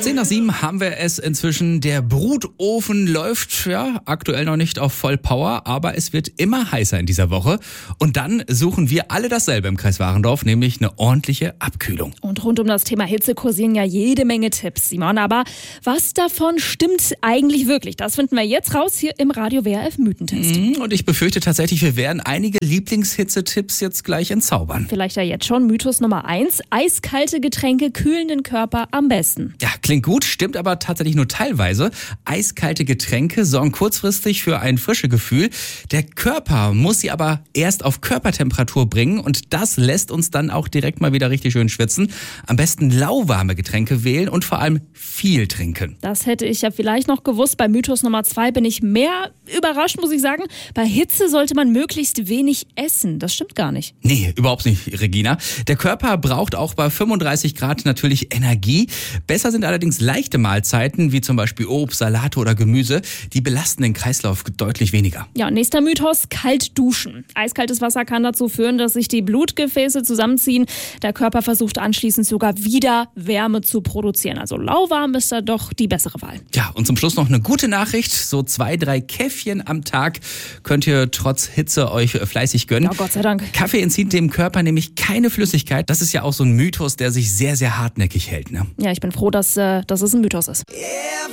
6:10 haben wir es inzwischen. Der Brutofen läuft ja aktuell noch nicht auf Vollpower, aber es wird immer heißer in dieser Woche. Und dann suchen wir alle dasselbe im Kreis Warendorf, nämlich eine ordentliche Abkühlung. Und rund um das Thema Hitze kursieren ja jede Menge Tipps, Simon. Aber was davon stimmt eigentlich wirklich? Das finden wir jetzt raus hier im Radio WRF Mythentest. Und ich befürchte tatsächlich, wir werden einige Lieblingshitzetipps jetzt gleich entzaubern. Vielleicht ja jetzt schon Mythos Nummer 1. Eiskalte Getränke kühlen den Körper am besten. Ja, klingt gut, stimmt aber tatsächlich nur teilweise. Eiskalte Getränke sorgen kurzfristig für ein frisches Gefühl. Der Körper muss sie aber erst auf Körpertemperatur bringen und das lässt uns dann auch direkt mal wieder richtig schön schwitzen. Am besten lauwarme Getränke wählen und vor allem viel trinken. Das hätte ich ja vielleicht noch gewusst. Bei Mythos Nummer 2 bin ich mehr überrascht, muss ich sagen. Bei Hitze sollte man möglichst wenig essen. Das stimmt gar nicht. Nee, überhaupt nicht, Regina. Der Körper braucht auch bei 35 Grad natürlich Energie. Besser sind allerdings leichte Mahlzeiten, wie zum Beispiel Obst, Salate oder Gemüse. Die belasten den Kreislauf deutlich weniger. Ja, nächster Mythos, kalt duschen. Eiskaltes Wasser kann dazu führen, dass sich die Blutgefäße zusammenziehen. Der Körper versucht anschließend sogar wieder Wärme zu produzieren. Also lauwarm ist da doch die bessere Wahl. Ja, und zum Schluss noch eine gute Nachricht. So 2-3 Käffchen am Tag könnt ihr trotz Hitze euch fleißig gönnen. Ja, Gott sei Dank. Kaffee entzieht dem Körper nämlich keine Flüssigkeit. Das ist ja auch so ein Mythos, der sich sehr, sehr hartnäckig hält, ne? Ja, ich bin froh, dass es ein Mythos ist. Yeah.